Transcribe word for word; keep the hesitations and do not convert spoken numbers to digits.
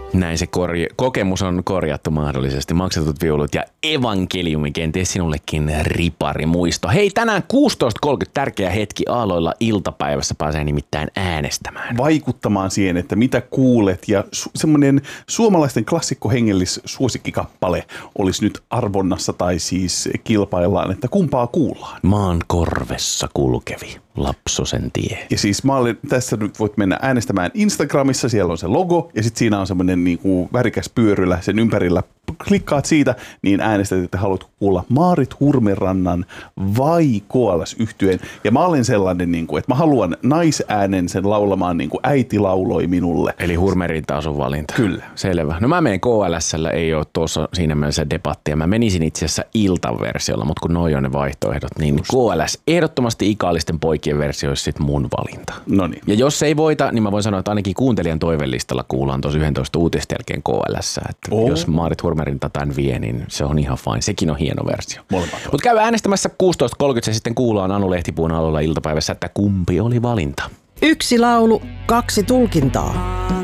Näin se korja- kokemus on korjattu mahdollisesti. Maksetut viulut ja evankeliumi, kenties sinullekin ripari muisto. Hei, tänään kuusitoista kolmekymmentä tärkeä hetki Aalloilla iltapäivässä pääsee nimittäin äänestämään. Vaikuttamaan siihen, että mitä kuulet ja su- semmoinen suomalaisten klassikkohengellis suosikkikappale olisi nyt arvonnassa tai siis kilpaillaan, että kumpaa kuullaan. Maan korvessa kulkevi Lapsosen tie. Ja siis mä olen, tässä nyt voit mennä äänestämään Instagramissa, siellä on se logo ja sitten siinä on semmoinen niinku värikäs pyörylä sen ympärillä. Klikkaat siitä, niin äänestät, että haluat kuulla Maarit Hurmerannan vai K L S-yhtyeen. Ja mä olen sellainen, niin kuin, että mä haluan naisäänen sen laulamaan niin kuin äiti lauloi minulle. Eli Hurmerinta on sun valinta. Kyllä. Selvä. No mä menen K L S:llä, ei ole tuossa siinä mielessä debattia. Mä menisin itse asiassa iltaversiolla, mutta kun noi on ne vaihtoehdot, niin Just. K L S ehdottomasti ikaalisten poikien versio olisi sit mun valinta. Noniin. Ja jos ei voita, niin mä voin sanoa, että ainakin kuuntelijan toivellistalla kuullaan tuossa yksitoista uutisten jälkeen K L S. Että oh. jos Maarit Hurmerinta tämän vie, niin se on ihan fine. Sekin on hieno versio. Mutta käy äänestämässä kuusitoista kolmekymmentä ja sitten kuullaan Anu Lehtipuun Aalloilla iltapäivässä, että kumpi oli valinta. Yksi laulu, kaksi tulkintaa.